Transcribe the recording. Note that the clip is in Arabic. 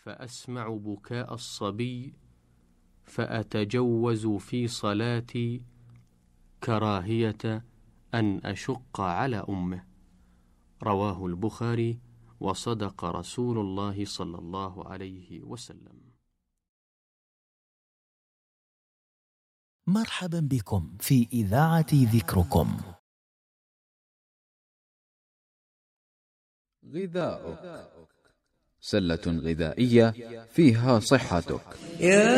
فأسمع بكاء الصبي فأتجوز في صلاتي كراهية أن أشق على أمه. رواه البخاري. وصدق رسول الله صلى الله عليه وسلم. مرحبا بكم في إذاعة ذكركم. غذاؤك، سلة غذائية فيها صحتك.